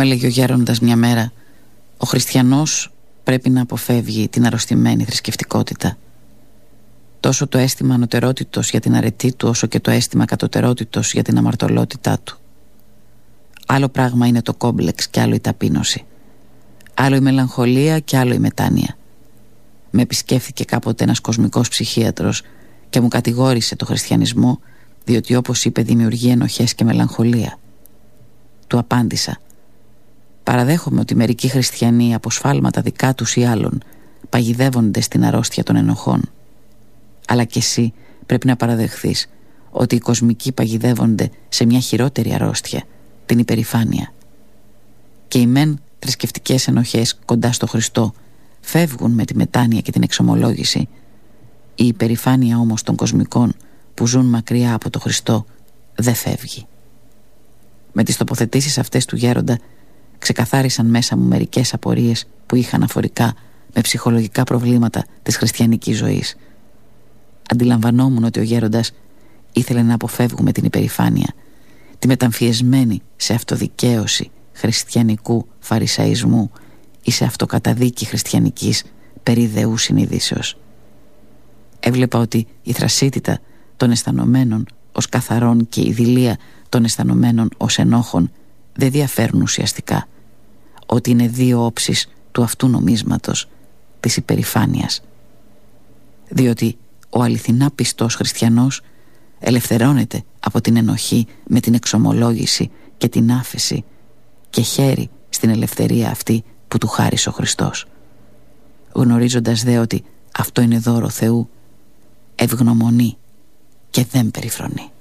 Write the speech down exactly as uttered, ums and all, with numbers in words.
έλεγε ο γέροντας μια μέρα, ο χριστιανός πρέπει να αποφεύγει την αρρωστημένη θρησκευτικότητα. Τόσο το αίσθημα ανωτερότητος για την αρετή του, όσο και το αίσθημα κατωτερότητος για την αμαρτωλότητά του. Άλλο πράγμα είναι το κόμπλεξ και άλλο η ταπείνωση. Άλλο η μελαγχολία και άλλο η μετάνοια. Με επισκέφθηκε κάποτε ένας κοσμικός ψυχίατρος και μου κατηγόρησε το χριστιανισμό, διότι όπως είπε δημιουργεί ενοχές και μελαγχολία. Του απάντησα: παραδέχομαι ότι μερικοί χριστιανοί από σφάλματα δικά τους ή άλλων παγιδεύονται στην αρρώστια των ενοχών. Αλλά και εσύ πρέπει να παραδεχθείς ότι οι κοσμικοί παγιδεύονται σε μια χειρότερη αρρώστια, την υπερηφάνεια. Και οι μεν θρησκευτικές ενοχές κοντά στο Χριστό φεύγουν με τη μετάνοια και την εξομολόγηση. Η υπερηφάνεια όμως των κοσμικών που ζουν μακριά από το Χριστό δεν φεύγει. Με τις τοποθετήσεις αυτές του γέροντα ξεκαθάρισαν μέσα μου μερικές απορίες που είχαν αφορικά με ψυχολογικά προβλήματα της χριστιανικής ζωής. Αντιλαμβανόμουν ότι ο γέροντας ήθελε να αποφεύγουμε την υπερηφάνεια, τη μεταμφιεσμένη σε αυτοδικαίωση χριστιανικού φαρισαϊσμού ή σε αυτοκαταδίκη χριστιανικής περιδεού συνειδήσεως. Έβλεπα ότι η θρασίτητα των αισθανωμένων ως καθαρών και η δειλία των αισθανωμένων ως ενόχων δεν διαφέρουν ουσιαστικά, ότι είναι δύο όψεις του αυτού νομίσματος, της υπερηφάνειας. Διότι ο αληθινά πιστός χριστιανός ελευθερώνεται από την ενοχή με την εξομολόγηση και την άφεση και χαίρει στην ελευθερία αυτή που του χάρισε ο Χριστός. Γνωρίζοντας δε ότι αυτό είναι δώρο Θεού, ευγνωμονεί και δεν περιφρονεί.